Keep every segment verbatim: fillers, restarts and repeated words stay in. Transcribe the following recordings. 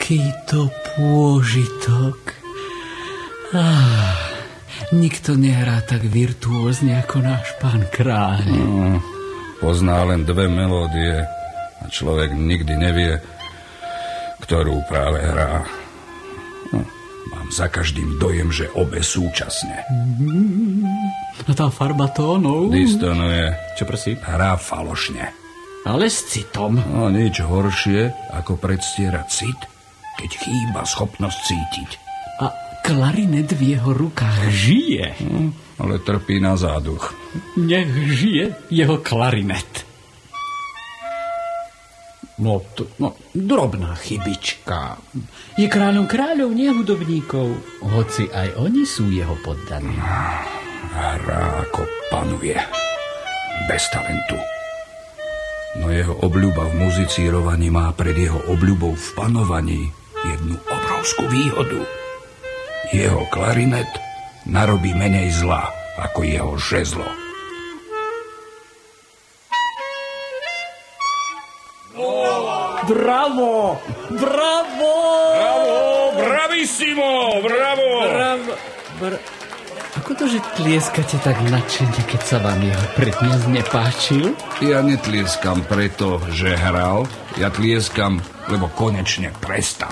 Aký to pôžitok. Ah, nikto nehrá tak virtuózne ako náš pán kráľ. No, pozná len dve melódie a človek nikdy nevie, ktorú práve hrá. No, mám za každým dojem, že obe súčasne. A tá farba tónov? Distonuje. Čo prosím? Hrá falošne. Ale s citom. No, nič horšie, ako predstierať cit, keď chýba schopnosť cítiť. A klarinet v jeho rukách žije. No, ale trpí na záduch. Nech žije jeho klarinet. No, to, no, drobná chybička. Je kráľom kráľov, nie hudobníkov. Hoci aj oni sú jeho poddaní. Hrá ako panuje. Bez talentu. No jeho obľuba v muzicírovaní má pred jeho obľubou v panovaní jednu obrovskú výhodu. Jeho klarinet narobí menej zla ako jeho žezlo. Bravo! Bravo! Bravo! Bravissimo! Bravo! Bravo! Bra- Ako to, že tlieskate tak nadšene, keď sa vám jeho prednes nepáčil? Ja netlieskam preto, že hral. Ja tlieskam, lebo konečne prestal.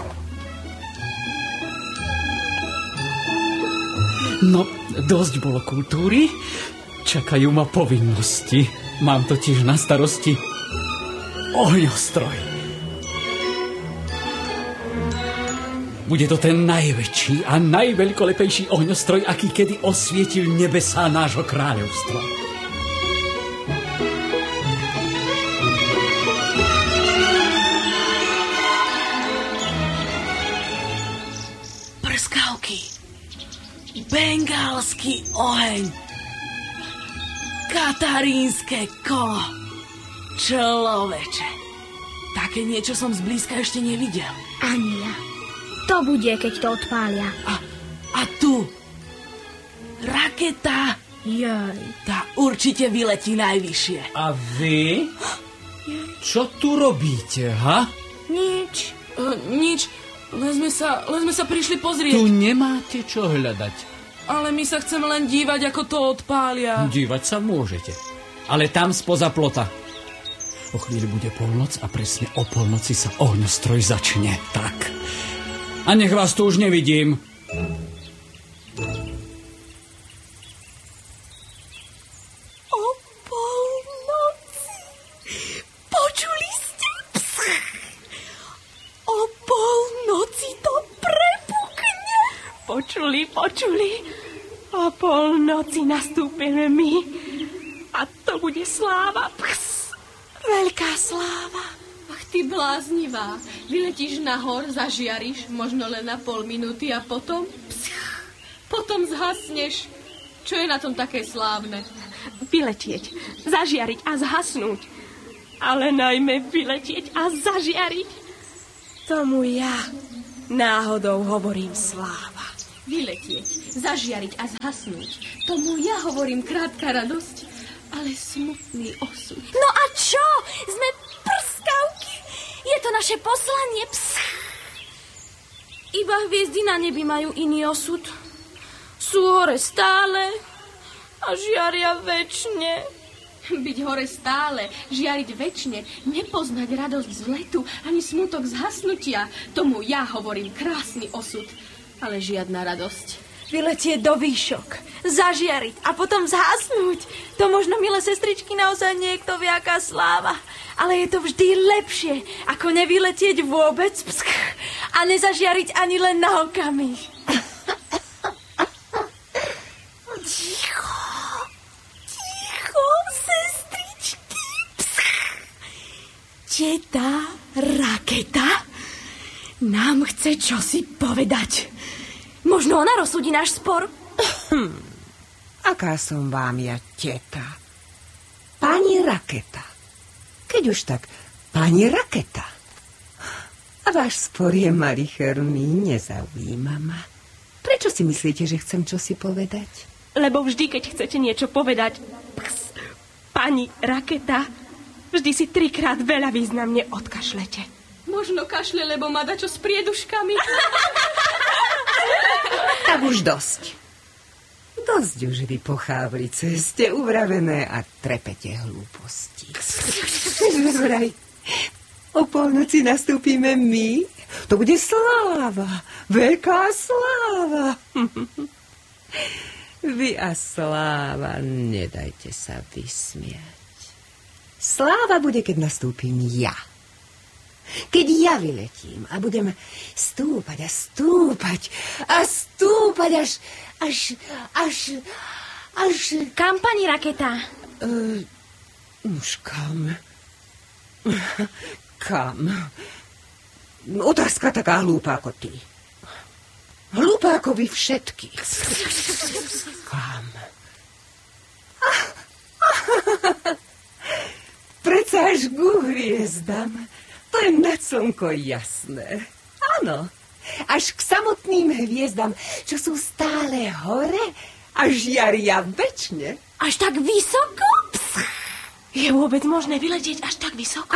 No, dosť bolo kultúry. Čakajú ma povinnosti. Mám totiž na starosti ohňostroj. Bude to ten najväčší a najveľkolepejší ohňostroj, aký kedy osvietil nebesá nášho kráľovstva. Prskavky. Bengálsky oheň. Katarínske kolo. Človeče. Také niečo som zblízka ešte nevidel. Ani ja. To bude, keď to odpália. A, a tu. Raketa. Joj. Tá určite vyletí najvyššie. A vy? Čo tu robíte, ha? Nič. Uh, nič. Len sme, sa, len sme sa prišli pozrieť. Tu nemáte čo hľadať. Ale my sa chceme len dívať, ako to odpália. Dívať sa môžete. Ale tam spoza plota. O chvíli bude polnoc a presne o polnoci sa ohňostroj začne. Tak. A nech vás tu už nevidím. O polnoci. Počuli ste? Psch. O polnoci to prepukne. Počuli, počuli. O polnoci nastúpime my. A to bude sláva. Pss. Veľká sláva. Ach, ty bláznivá. Vyletíš nahor, zažiariš, možno len na pol minúty a potom... Psch, potom zhasneš. Čo je na tom také slávne? Vyletieť, zažiariť a zhasnúť. Ale najmä vyletieť a zažiariť. Tomu ja náhodou hovorím sláva. Vyletieť, zažiariť a zhasnúť. Tomu ja hovorím krátka radosť, ale smutný osud. No a čo? Sme prskavky. Je to naše poslanie. Psch. Iba hviezdy na nebi majú iný osud. Sú hore stále a žiaria večne. Byť hore stále, žiariť večne, nepoznať radosť z letu ani smutok z hasnutia. Tomu ja hovorím krásny osud, ale žiadna radosť. Vyletieť do výšok, zažiariť a potom zhasnúť. To možno, milé sestričky, naozaj niekto vie, aká sláva. Ale je to vždy lepšie, ako nevyletieť vôbec psk, a nezažiariť ani len na okamih. Ticho, ticho, sestričky. Psk. Teta Raketa nám chce čosi povedať. Možno ona rozsúdi náš spor. Hm, aká som vám ja teta? Pani Raketa. Keď už tak, pani Raketa. A váš spor je malicherný, nezaujíma ma. Prečo si myslíte, že chcem čosi povedať? Lebo vždy, keď chcete niečo povedať, ps, pani Raketa, vždy si trikrát veľa významne odkašlete. Možno kašle, lebo má dačo s prieduškami. Tak už dosť. Dosť už vy pochávlice, ste uvravené a trepete hlúposti. Vraj, o polnoci nastúpime my. To bude sláva, veľká sláva. Vy a sláva, nedajte sa vysmiať. Sláva bude, keď nastúpim ja. Keď ja vyletím a budem stúpať a stúpať a stúpať až, až, až, až... Kam, pani Raketa? Uh, už kam? Kam? Otázka taká hlúpa ako ty. Hlúpa ako vy všetky. Kam? Preca až ku hviezdam. To je nad slnko jasné. Áno, až k samotným hviezdam, čo sú stále hore a žiaria večne. Až tak vysoko? Pst. Je vôbec možné vyletieť až tak vysoko?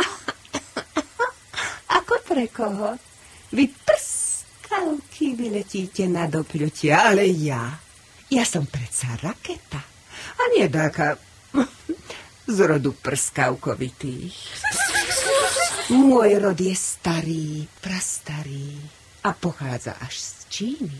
Ako pre koho? Vy prskavky vyletíte na dopľutia, ale ja, ja som predsa raketa. A nie dáka z rodu prskavkovitých. Môj rod je starý, prastarý a pochádza až z Číny.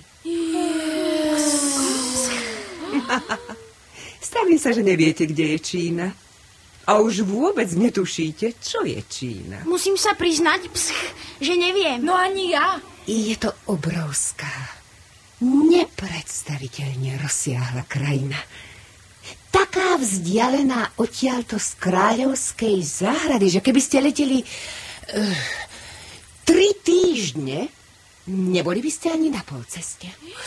Stavím sa, že neviete, kde je Čína. A už vôbec netušíte, čo je Čína. Musím sa priznať, psch, že neviem. No ani ja. Je to obrovská, nepredstaviteľne rozsiahla krajina. Taká vzdialená odtiaľto z kráľovskej záhrady, že keby ste leteli uh, tri týždne, neboli by ste ani na polceste.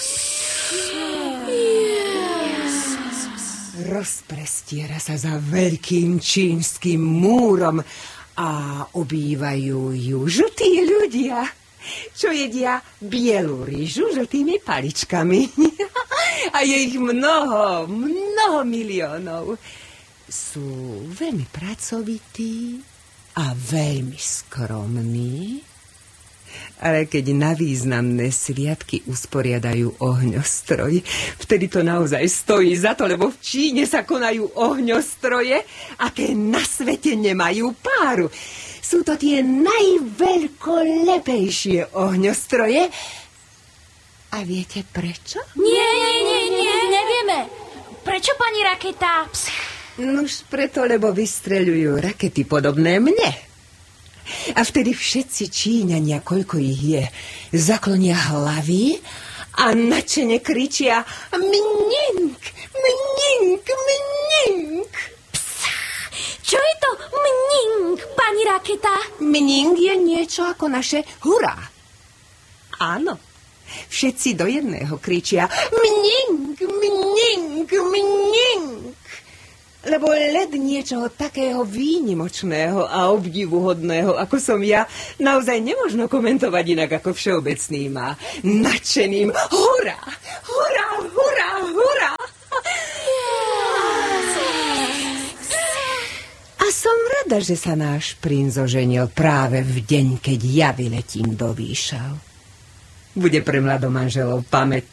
Rozprestiera sa za veľkým čínskym múrom a obývajú ju žltí ľudia, čo jedia bielú rýžu žltými paličkami. A je ich mnoho, mnoho miliónov. Sú veľmi pracovití a veľmi skromní. Ale keď na významné sviatky usporiadajú ohňostroj, vtedy to naozaj stojí za to, lebo v Číne sa konajú ohňostroje, aké na svete nemajú páru. Sú to tie najveľkolepejšie ohňostroje. A viete prečo? Nie, nie, nie, nie, nevieme. Prečo, pani Raketa? Psch. Nuž preto, lebo vystreľujú rakety podobné mne. A vtedy všetci Číňania, koľko ich je, zaklonia hlavy a nadšene kričia mnink, mnink, mnink. Čo je to mnink, pani Raketa? Mnink je niečo ako naše hurá. Áno, všetci do jedného kričia mnink, mnink, mnink. Lebo led niečoho takého výnimočného a obdivuhodného, ako som ja, naozaj nemožno komentovať inak, ako všeobecný má. Nadšeným hurá, hurá, hurá, hurá. A som rada, že sa náš princ oženil práve v deň, keď ja vyletím do výšav. Bude pre mladomanželov pamätný